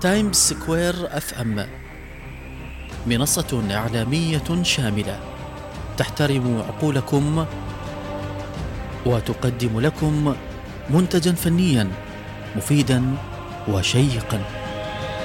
تايمز سكوير اف ام منصة إعلامية شاملة تحترم عقولكم وتقدم لكم منتجا فنيا مفيدا وشيقا.